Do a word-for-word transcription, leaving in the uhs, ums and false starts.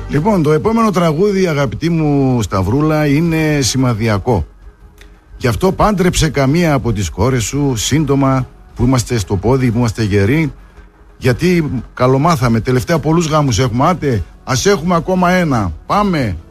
Λοιπόν, το επόμενο τραγούδι, αγαπητή μου Σταυρούλα, είναι σημαδιακό. Γι' αυτό πάντρεψε καμία από τις κόρες σου σύντομα, που είμαστε στο πόδι, που είμαστε γεροί. Γιατί καλομάθαμε, τελευταία πολλούς γάμους έχουμε. Άτε, ας έχουμε ακόμα ένα. Πάμε.